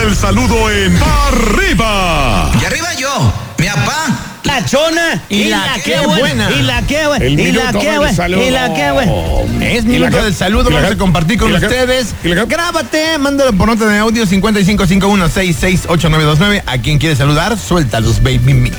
del saludo en ¡Arriba! Y arriba yo, mi papá. La chona y la que buena. Y la que buena. El Y la minuto que del buena. saludo. Y la que buena. Es minuto del saludo, vamos a compartir con ustedes. Grábate, mándalo por nota de audio 5551668929. ¿A quien quiere saludar? Suelta los Baby Mix.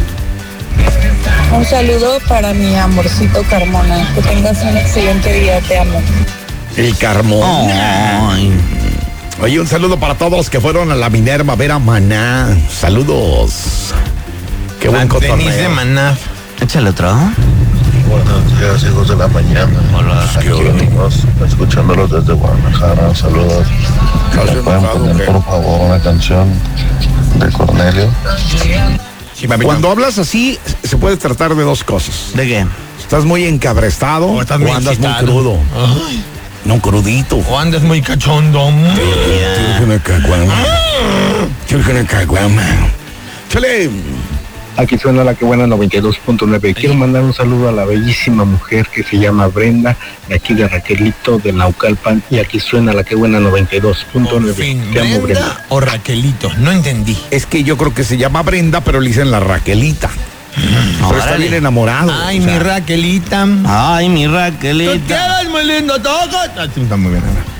Un saludo para mi amorcito Carmona. Que tengas un excelente día, te amo. El Carmona. Ay. Oye, un saludo para todos los que fueron a la Minerva a ver a Maná. Saludos. Qué buen Tenis de cotorreo. Maná. Échale otro. Buenos días, hijos de la mañana. Hola. Aquí venimos escuchándolos desde Guadalajara. Saludos. Estás ¿Me pueden enojado, poner, ¿qué? por favor, una canción de Cornelio? Sí, papito. Cuando hablas así, se puede tratar de dos cosas. ¿De qué? ¿Estás muy encabrestado O estás muy andas muy excitado. crudo? Ay, No, crudito. o andas muy cachondo. Quiero una caguama. Quiero una caguama. Chale. Aquí suena la que buena 92.9. Quiero mandar un saludo a la bellísima mujer que se llama Brenda, de aquí de Raquelito, de Naucalpan. Y aquí suena la que buena 92.9. Por fin, Te amo, Brenda. ¿Brenda o Raquelito? No entendí. Es que yo creo que se llama Brenda, pero le dicen la Raquelita. Pero está Órale. bien enamorado. Ay, o sea, mi Raquelita. Ay, mi Te Raquelita. quedas muy lindo, toca. Está muy bien.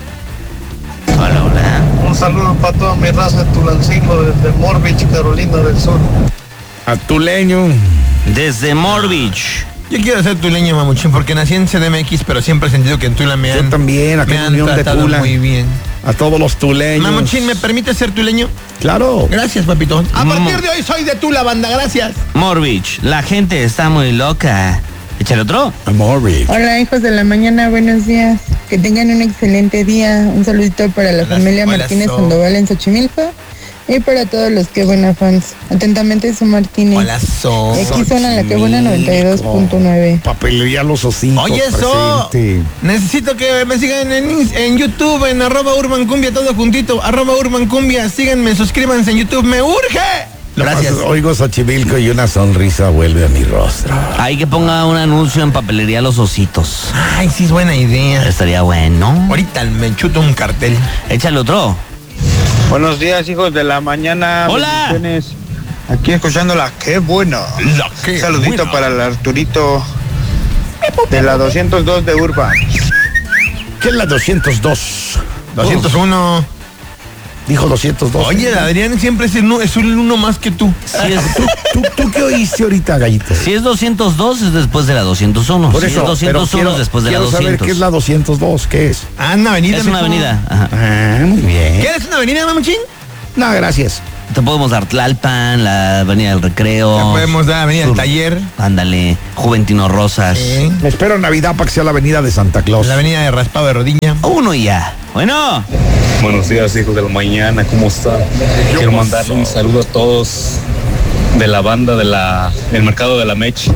Hola, hola. Un saludo para toda mi raza de Tulancingo desde Morbich, Carolina del Sur. Atuleño. Desde Morbich. Yo quiero ser tuleño, mamuchín, porque nací en CDMX, pero siempre he sentido que en Tula me Yo han... también, acá me en han Unión de tratado Tula. muy bien. A todos los tuleños. Mamuchín, ¿me permite ser tuleño? Claro. Gracias, papito. A partir de hoy soy de Tula, banda, gracias. Morbich. La gente está muy loca. Échale otro. Morbich. Hola, hijos de la mañana, buenos días. Que tengan un excelente día. Un saludito para la Hola, familia hola, Martínez So. Sandoval en Xochimilco. Y para todos los que buena fans. Atentamente, su Martínez. Hola, So. Aquí suena la que buena 92.9. Papelería Los Ositos. Oye, eso. presente. Necesito que me sigan en YouTube, en @urbancumbia, todo juntito, @urbancumbia. Síganme, suscríbanse en YouTube, me urge. Gracias. Oigo Xochimilco y una sonrisa vuelve a mi rostro. Hay que ponga un anuncio en papelería Los Ositos. Ay, sí es buena idea. Estaría bueno. Ahorita me chuto un cartel. Échale otro. Buenos días, hijos de la mañana. Hola. Bendiciones. Aquí escuchando la que buena. La que Saludito buena. para el Arturito de la 202 de Urba. ¿Qué es la 202? 201. Dijo 202. Oye, Adrián siempre es un uno más que tú. Si es, ¿Tú qué oíste ahorita, Gallito? si es 202 es después de la 201. Por si eso, es 201 es después de la quiero 200. saber qué es la 202, ¿qué es? Ah, una avenida. Es una mijo. avenida. Ajá. Ah, muy bien. ¿Qué es una avenida, mamuchín? No, gracias. Te podemos dar Tlalpan, la Avenida del Recreo. Le podemos dar avenida del Sur. Taller. Ándale, Juventino Rosas. Sí. Me espero Navidad para que sea la avenida de Santa Claus. La avenida de Raspado de Rodilla. Uno y ya. Bueno. Buenos días, hijos de la mañana, ¿cómo están? Quiero mandarle un saludo a todos de la banda del mercado de la Meche.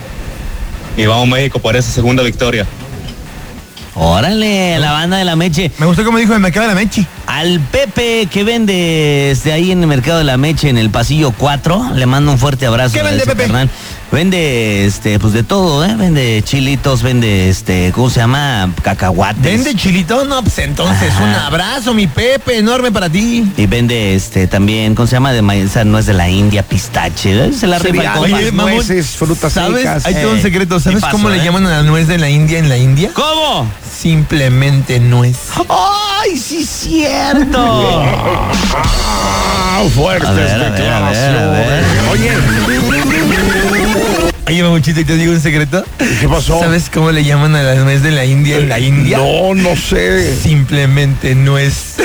Y vamos México por esa segunda victoria. Órale, la banda de la Meche. Me gustó como dijo el mercado de la Mechi. Al Pepe que vende ahí en el mercado de la Meche en el pasillo 4, le mando un fuerte abrazo. ¿Qué a vende, ese Pepe? carnal. Vende pues de todo, vende chilitos, vende ¿cómo se llama? Cacahuates. ¿Vende chilito? No, pues entonces Ajá. un abrazo, mi Pepe, enorme para ti. Y vende también, ¿cómo se llama? De maíz, no es de la India, pistache. Se la rifa el compa. Cereales, nueces, frutas ¿Sabes? secas. Hay todo un secreto. ¿Sabes ¿qué pasó, cómo le llaman a la nuez de la India en la India? ¿Cómo? Simplemente nuez. ¡Ay, sí es cierto! Fuertes A ver, a ver, declaraciones. a ver. Oye, Oye, mamuchito, ¿y te digo un secreto? ¿qué pasó? ¿Sabes cómo le llaman a la nuez de la India en la India? No sé. Simplemente nuez.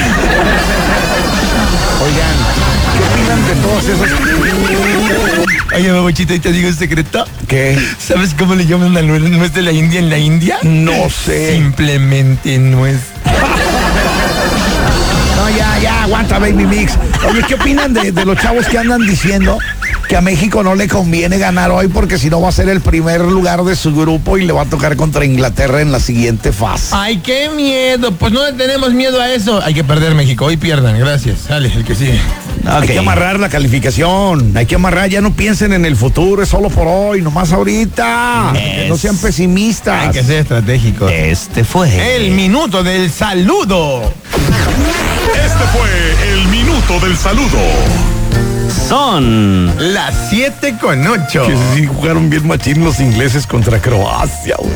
Oigan, ¿qué opinan de todos esos? Oye, mamuchito, ¿y te digo un secreto? ¿Qué? ¿Sabes cómo le llaman a la nuez de la India en la India? No sé. Simplemente nuez. No, ya, aguanta, Baby Mix. Oye, ¿qué opinan de los chavos que andan diciendo que a México no le conviene ganar hoy porque si no va a ser el primer lugar de su grupo y le va a tocar contra Inglaterra en la siguiente fase? Ay, qué miedo. Pues no le tenemos miedo a eso. Hay que perder México. Hoy pierdan. Gracias. Sale, el que sigue. Hay que amarrar la calificación, hay que amarrar, ya no piensen en el futuro, es solo por hoy, nomás ahorita. Que no sean pesimistas. Hay que ser estratégico. Fue El minuto del saludo. Este fue el minuto minuto del saludo. Son las 7:08. Que sí jugaron bien machín los ingleses contra Croacia, güey.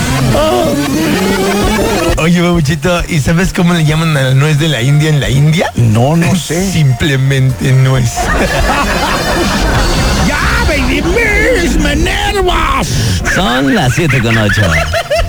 Oye, babuchito, ¿y sabes cómo le llaman a la nuez de la India en la India? No sé. Simplemente nuez. ¡Ya, baby! ¡Me enervas! las 7:08.